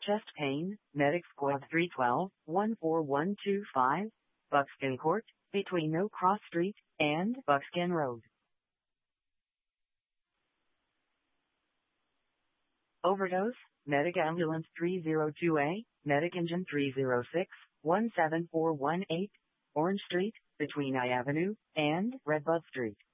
chest pain, Medic Squad 312, 14125, Buckskin Court, between No Cross Street and Buckskin Road. Overdose, Medic Ambulance 302A, Medic Engine 306, 17418, Orange Street, between I Avenue and Redbud Street.